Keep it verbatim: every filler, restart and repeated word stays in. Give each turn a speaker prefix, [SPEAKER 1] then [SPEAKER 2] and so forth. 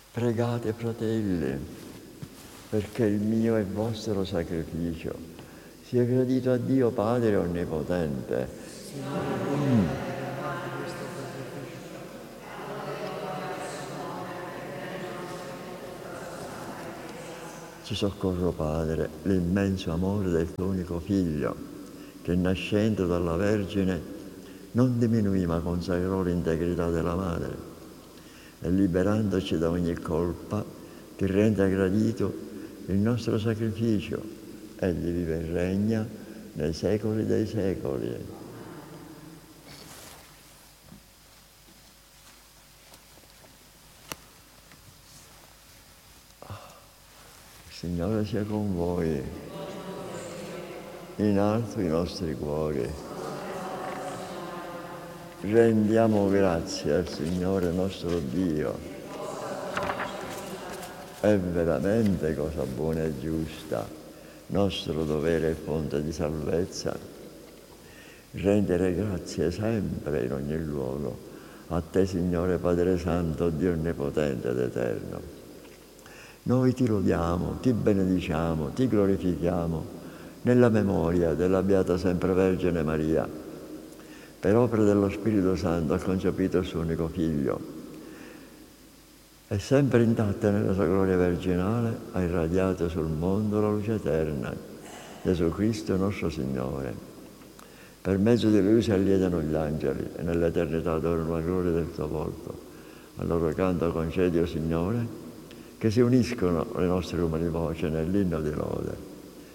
[SPEAKER 1] Pregate, fratelli, perché il mio e il vostro sacrificio sia gradito a Dio Padre Onnipotente. Mm. Ci soccorro, Padre, l'immenso amore del tuo unico Figlio, che nascendo dalla Vergine non diminuì ma consacrò l'integrità della Madre, e liberandoci da ogni colpa ti rende gradito il nostro sacrificio. Egli vive e regna nei secoli dei secoli. Il Signore sia con voi. In alto i nostri cuori. Rendiamo grazie al Signore nostro Dio. È veramente cosa buona e giusta, nostro dovere e fonte di salvezza, rendere grazie sempre in ogni luogo a te, Signore Padre Santo, Dio Onnipotente ed Eterno. Noi ti lodiamo, ti benediciamo, ti glorifichiamo nella memoria della Beata Sempre Vergine Maria. Per opera dello Spirito Santo ha concepito il suo unico Figlio e sempre intatta nella sua gloria virginale ha irradiato sul mondo la luce eterna, Gesù Cristo nostro Signore. Per mezzo di Lui si allietano gli angeli e nell'eternità adorano la gloria del tuo volto. A loro canto concedi, o Signore, che si uniscono le nostre umili voci nell'inno di lode.